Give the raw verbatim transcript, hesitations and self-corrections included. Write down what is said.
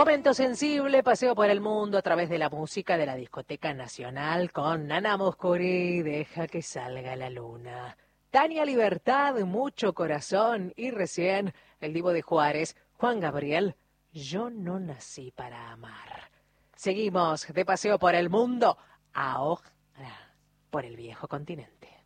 Momento sensible, paseo por el mundo a través de la música de la Discoteca Nacional con Nana Moscuri, Deja que salga la luna. Tania Libertad, Mucho corazón y recién el Divo de Juárez, Juan Gabriel, Yo no nací para amar. Seguimos de paseo por el mundo, ahora por el viejo continente.